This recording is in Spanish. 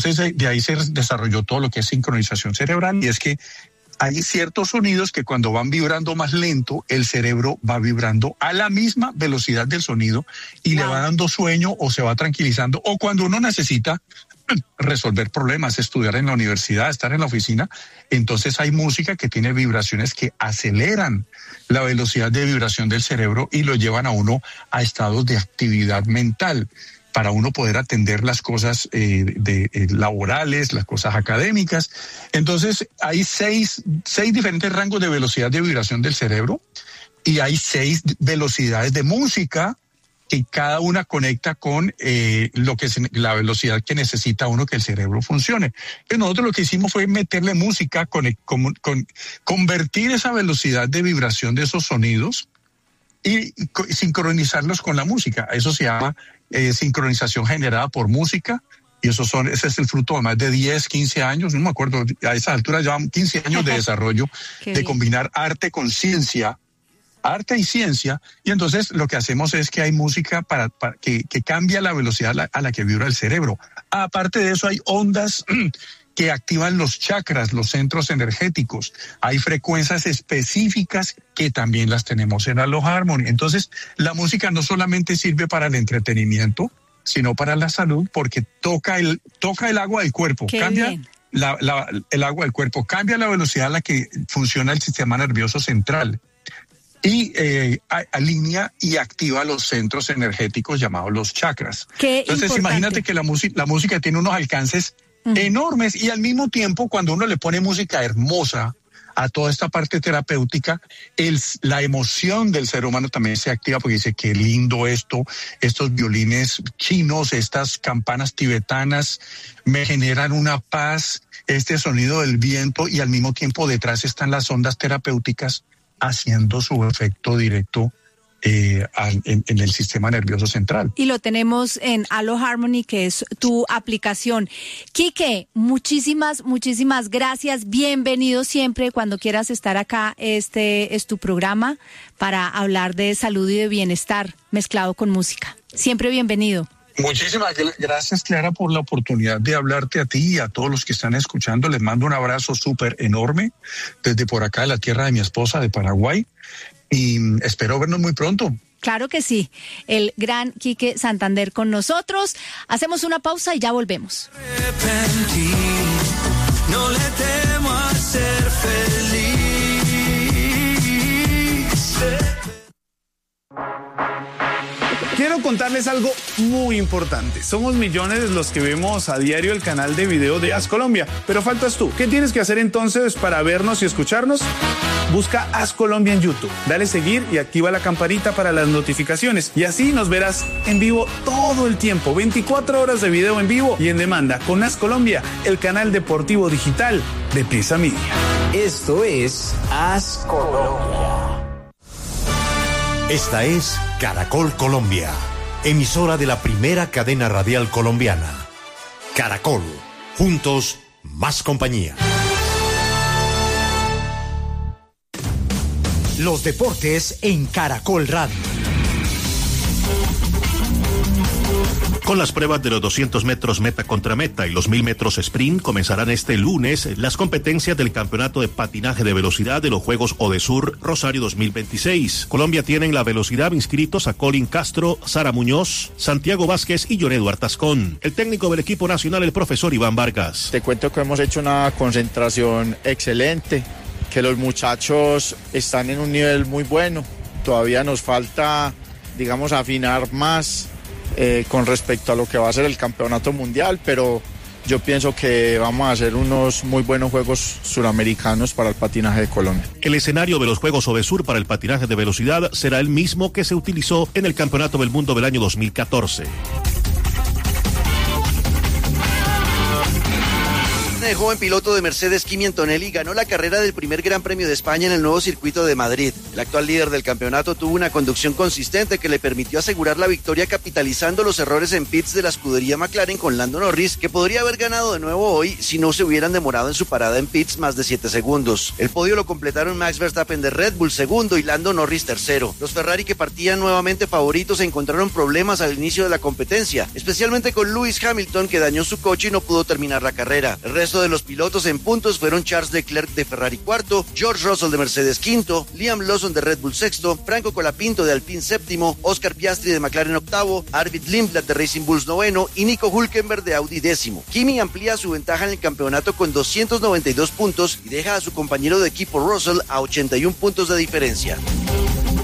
Entonces, de ahí se desarrolló todo lo que es sincronización cerebral, y es que hay ciertos sonidos que cuando van vibrando más lento, el cerebro va vibrando a la misma velocidad del sonido y le va dando sueño o se va tranquilizando, o cuando uno necesita resolver problemas, estudiar en la universidad, estar en la oficina, entonces hay música que tiene vibraciones que aceleran la velocidad de vibración del cerebro y lo llevan a uno a estados de actividad mental, para uno poder atender las cosas laborales, las cosas académicas. Entonces, hay seis diferentes rangos de velocidad de vibración del cerebro, y hay 6 velocidades de música que cada una conecta con la velocidad que necesita uno que el cerebro funcione. Entonces, nosotros lo que hicimos fue meterle música, convertir esa velocidad de vibración de esos sonidos y sincronizarlos con la música. Eso se llama sincronización generada por música, y ese es el fruto de más de 10, 15 años, no me acuerdo, a esa altura llevan 15 años de desarrollo de combinar arte con ciencia, arte y ciencia, y entonces lo que hacemos es que hay música para que cambia la velocidad a la que vibra el cerebro. Aparte de eso, hay ondas que activan los chakras, los centros energéticos. Hay frecuencias específicas que también las tenemos en Aloha Harmony. Entonces, la música no solamente sirve para el entretenimiento, sino para la salud, porque toca el agua del cuerpo, cambia el agua del cuerpo, cambia la velocidad a la que funciona el sistema nervioso central, y alinea y activa los centros energéticos llamados los chakras. Entonces, imagínate que la música tiene unos alcances enormes, y al mismo tiempo, cuando uno le pone música hermosa a toda esta parte terapéutica, la emoción del ser humano también se activa, porque dice, qué lindo estos violines chinos, estas campanas tibetanas me generan una paz, este sonido del viento, y al mismo tiempo detrás están las ondas terapéuticas haciendo su efecto directo en el sistema nervioso central. Y lo tenemos en Aloha Harmony, que es tu aplicación. Quique, muchísimas gracias. Bienvenido siempre. Cuando quieras estar acá, este es tu programa para hablar de salud y de bienestar mezclado con música. Siempre bienvenido. Muchísimas gracias, Clara, por la oportunidad de hablarte a ti y a todos los que están escuchando. Les mando un abrazo súper enorme desde por acá, de la tierra de mi esposa, de Paraguay. Y espero vernos muy pronto. Claro que sí. El gran Quique Santander con nosotros. Hacemos una pausa y ya volvemos. No le temo a ser feliz. Quiero contarles algo muy importante. Somos millones los que vemos a diario el canal de video de As Colombia, pero faltas tú. ¿Qué tienes que hacer entonces para vernos y escucharnos? Busca As Colombia en YouTube, dale seguir y activa la campanita para las notificaciones, y así nos verás en vivo todo el tiempo, 24 horas de video en vivo y en demanda con As Colombia, el canal deportivo digital de Prisa Media. Esto es As Colombia. Esta es Caracol Colombia, emisora de la primera cadena radial colombiana. Caracol, juntos, más compañía. Los deportes en Caracol Radio. Con las pruebas de los 200 metros meta contra meta y los 1000 metros sprint, comenzarán este lunes las competencias del Campeonato de Patinaje de Velocidad de los Juegos Odesur Rosario 2026. Colombia tiene en la velocidad inscritos a Colin Castro, Sara Muñoz, Santiago Vázquez y John Eduardo Tascón. El técnico del equipo nacional, el profesor Iván Vargas. Te cuento que hemos hecho una concentración excelente, que los muchachos están en un nivel muy bueno. Todavía nos falta, digamos, afinar más con respecto a lo que va a ser el campeonato mundial, pero yo pienso que vamos a hacer unos muy buenos Juegos Suramericanos para el patinaje de Colombia. El escenario de los Juegos Odesur para el patinaje de velocidad será el mismo que se utilizó en el Campeonato del Mundo del año 2014. el joven piloto de Mercedes, Kimi Antonelli, ganó la carrera del primer Gran Premio de España en el nuevo circuito de Madrid. El actual líder del campeonato tuvo una conducción consistente que le permitió asegurar la victoria capitalizando los errores en pits de la escudería McLaren con Lando Norris, que podría haber ganado de nuevo hoy si no se hubieran demorado en su parada en pits más de 7 segundos. El podio lo completaron Max Verstappen de Red Bull segundo y Lando Norris tercero. Los Ferrari, que partían nuevamente favoritos, encontraron problemas al inicio de la competencia, especialmente con Lewis Hamilton, que dañó su coche y no pudo terminar la carrera. El resto de los pilotos en puntos fueron Charles Leclerc de Ferrari cuarto, George Russell de Mercedes quinto, Liam Lawson de Red Bull sexto, Franco Colapinto de Alpine séptimo, Oscar Piastri de McLaren octavo, Arvid Lindblad de Racing Bulls noveno y Nico Hülkenberg de Audi décimo. Kimi amplía su ventaja en el campeonato con 292 puntos y deja a su compañero de equipo Russell a 81 puntos de diferencia.